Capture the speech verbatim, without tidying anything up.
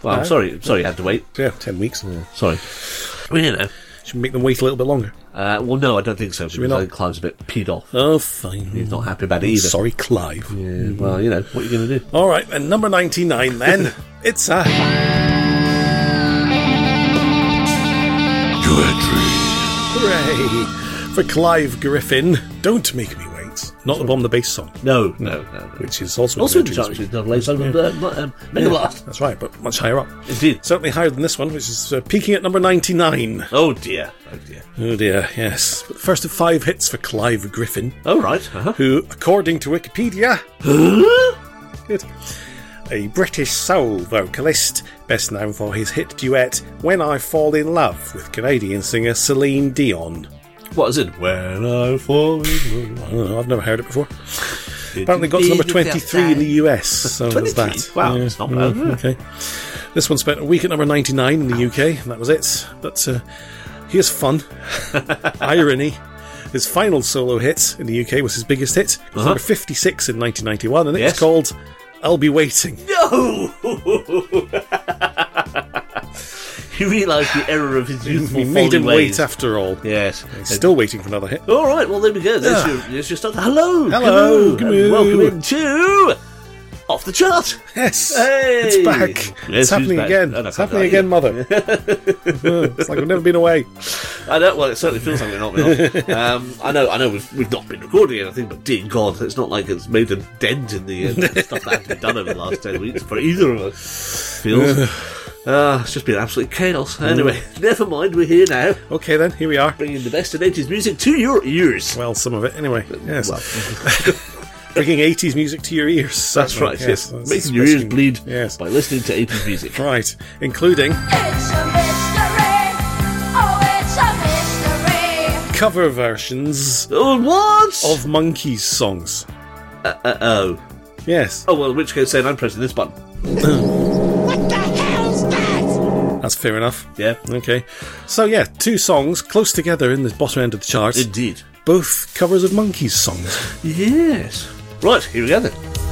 Well, I'm sorry, sorry you had to wait. Yeah, ten weeks. Yeah, sorry. Well, you know. Should we make them wait a little bit longer? Uh, well, no, I don't think so, because I think Clive's a bit peed off. Oh, fine. He's not happy about it either. Sorry, Clive. Yeah, mm-hmm. Well, you know, what are you going to do? All right, and number ninety-nine, then. It's a... Poetry. Hooray! For Clive Griffin, Don't Make Me Wait. Not the Bomb the Bass song. No, no, no. no. Which is also... Also in in the charge with Double A song of uh, um, Mega Blast. That's right, but much higher up. Indeed. Certainly higher than this one, which is uh, peaking at number ninety-nine. Oh, dear. Oh, dear. Oh, dear, yes. But the first of five hits for Clive Griffin. Oh, right. Uh-huh. Who, according to Wikipedia... Good. A British soul vocalist, best known for his hit duet When I Fall in Love with Canadian singer Celine Dion. What is it? When I Fall in Love. I don't know, I've never heard it before. Apparently got to number twenty-three in the U S, so there's that. Wow, yeah. it's not bad. Mm, okay. This one spent a week at number ninety-nine in the U K, and that was it. But uh, here's fun. Irony. His final solo hit in the U K was his biggest hit. It was Uh-huh. number fifty-six in nineteen ninety-one, and it Yes. was called I'll Be Waiting. No! He realised the error of his youthful We made him ways. wait after all. Yes. He's still waiting for another hit. All right, well, there we go. There's, Yeah. your, there's your start. Hello! Hello, Camus, Camus. and welcome into Off the Chart. Yes, Hey! it's back. Yes, it's who's happening back? again. Oh, no, it's can't happening do again, that, mother. It's like we've never been away. I know. Well, it certainly feels like we've not been off. Um, I know. I know. We've we've not been recording anything, but dear God, it's not like it's made a dent in the uh, stuff that had to be done over the last ten weeks for either of us. Feels. Uh, it's just been absolute chaos. Anyway, never mind. We're here now, Okay, then, here we are. bringing the best of eighties music to your ears. Well, some of it, anyway. Yes. Well, Bringing eighties music to your ears. that's certainly. right. Yes, that's making your ears especially- bleed Yes. by listening to eighties music. Right, including It's a mystery. Oh, it's a mystery. cover versions Oh, what? of Monkeys songs. Uh, uh, oh. Yes, Oh, well, in which case then I'm pressing this button. What the hell's that? that's fair enough. Yeah. Okay. So, yeah, two songs close together in the bottom end of the chart. Indeed. Both covers of Monkeys songs. Yes. Right, here we go then.